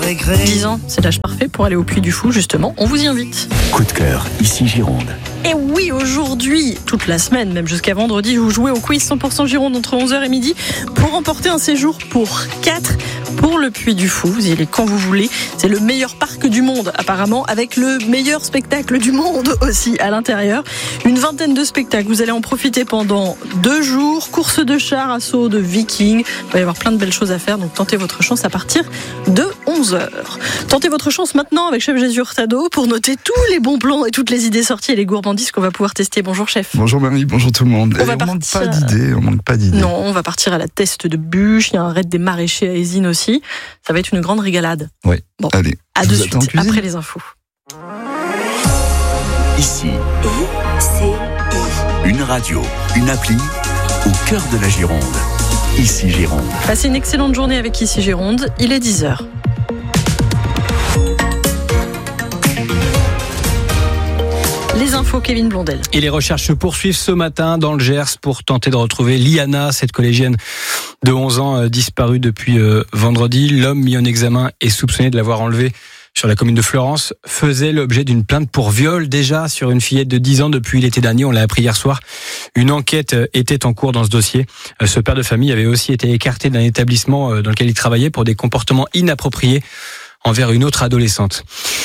récré. 10 ans, c'est l'âge parfait pour aller au Puy du Fou, justement. On vous y invite. Coup de cœur, ici Gironde. Et oui, aujourd'hui, toute la semaine, même jusqu'à vendredi, vous jouez au quiz 100% Gironde entre 11h et midi pour remporter un séjour pour 4 pour le Puy du Fou. Vous y allez quand vous voulez. C'est le meilleur parc du monde, apparemment, avec le meilleur spectacle du monde aussi à l'intérieur. Une vingtaine de spectacles. Vous allez en profiter pendant 2 jours. Course de chars, assaut de vikings. Il va y avoir plein de belles choses à faire. Donc tentez votre chance à partir de 11h. Tentez votre chance maintenant avec Chef Jésus Hurtado pour noter tous les bons plans et toutes les idées sorties et les gourmandises qu'on va pouvoir tester. Bonjour chef. Bonjour Marie, bonjour tout le monde. On manque pas d'idées. Non, on va partir à la teste de bûche. Il y a un raid des maraîchers à Ésine aussi. Ça va être une grande régalade. Oui, bon, allez. À de suite, après les infos. Ici, une radio, une appli au cœur de la Gironde. Ici Gironde. Passez une excellente journée avec Ici Gironde. Il est 10h. Les infos, Kevin Blondel. Et les recherches se poursuivent ce matin dans le Gers pour tenter de retrouver Liana, cette collégienne de 11 ans disparue depuis vendredi. L'homme mis en examen est soupçonné de l'avoir enlevée sur la commune de Fleurance, faisait l'objet d'une plainte pour viol déjà sur une fillette de 10 ans depuis l'été dernier. On l'a appris hier soir. Une enquête était en cours dans ce dossier. Ce père de famille avait aussi été écarté d'un établissement dans lequel il travaillait pour des comportements inappropriés envers une autre adolescente.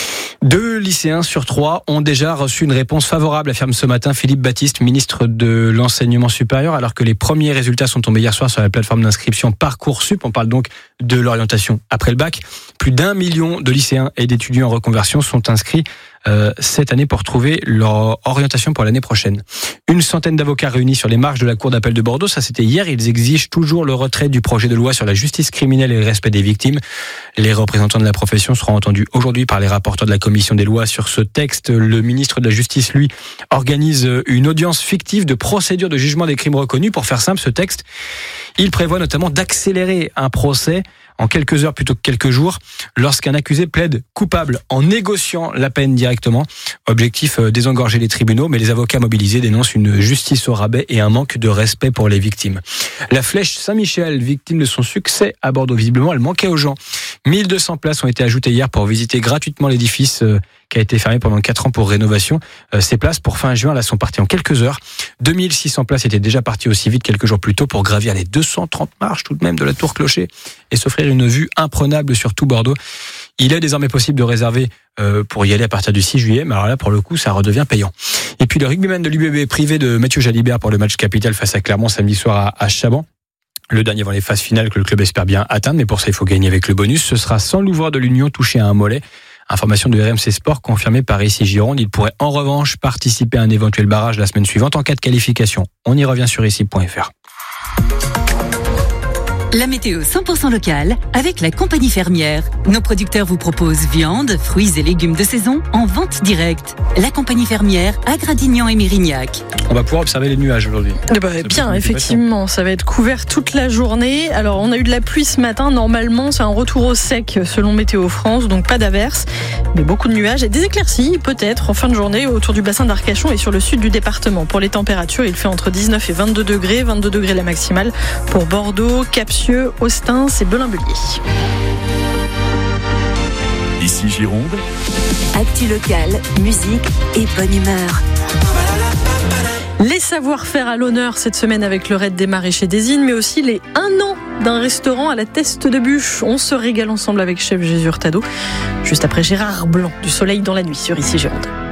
2 lycéens sur 3 ont déjà reçu une réponse favorable, affirme ce matin Philippe Baptiste, ministre de l'Enseignement supérieur, alors que les premiers résultats sont tombés hier soir sur la plateforme d'inscription Parcoursup. On parle donc de l'orientation après le bac. Plus d'1 million de lycéens et d'étudiants en reconversion sont inscrits cette année pour trouver leur orientation pour l'année prochaine. Une centaine d'avocats réunis sur les marches de la Cour d'appel de Bordeaux, ça c'était hier. Ils exigent toujours le retrait du projet de loi sur la justice criminelle et le respect des victimes. Les représentants de la profession seront entendus aujourd'hui par les rapporteurs de la commission des lois sur ce texte. Le ministre de la Justice, lui, organise une audience fictive de procédure de jugement des crimes reconnus. Pour faire simple, ce texte, il prévoit notamment d'accélérer un procès en quelques heures plutôt que quelques jours, lorsqu'un accusé plaide coupable en négociant la peine directement. Objectif, désengorger les tribunaux, mais les avocats mobilisés dénoncent une justice au rabais et un manque de respect pour les victimes. La Flèche Saint-Michel, victime de son succès à Bordeaux, visiblement, elle manquait aux gens. 1200 places ont été ajoutées hier pour visiter gratuitement l'édifice qui a été fermé pendant 4 ans pour rénovation. Ces places, pour fin juin, là, sont parties en quelques heures. 2600 places étaient déjà parties aussi vite quelques jours plus tôt pour gravir les 230 marches tout de même de la Tour Clocher et s'offrir une vue imprenable sur tout Bordeaux. Il est désormais possible de réserver pour y aller à partir du 6 juillet, mais alors là, pour le coup, ça redevient payant. Et puis le rugbyman de l'UBB privé de Mathieu Jalibert pour le match capital face à Clermont samedi soir à Chaban. Le dernier avant les phases finales que le club espère bien atteindre, mais pour ça, il faut gagner avec le bonus. Ce sera sans l'ouvreur de l'Union touché à un mollet. Information de RMC Sport confirmée par Ici Gironde. Il pourrait en revanche participer à un éventuel barrage la semaine suivante en cas de qualification. On y revient sur ici.fr. La météo 100% locale avec la compagnie fermière. Nos producteurs vous proposent viande, fruits et légumes de saison en vente directe. La compagnie fermière à Gradignan et Mérignac. On va pouvoir observer les nuages aujourd'hui. Bien, effectivement, ça va être couvert toute la journée. Alors, on a eu de la pluie ce matin. Normalement, c'est un retour au sec selon Météo France, donc pas d'averse, mais beaucoup de nuages et des éclaircies peut-être en fin de journée autour du bassin d'Arcachon et sur le sud du département. Pour les températures, il fait entre 19 et 22 degrés, 22 degrés la maximale pour Bordeaux, Capsieux, Ostens et Belin-Bélier. Ici Gironde. Actu locale, musique et bonne humeur. Les savoir-faire à l'honneur cette semaine avec le raid des maraîchers d'Ésine, mais aussi les 1 an d'un restaurant à la teste de bûche. On se régale ensemble avec Chef Jésus Hurtado, juste après Gérard Blanc, du Soleil dans la nuit sur Ici Gironde.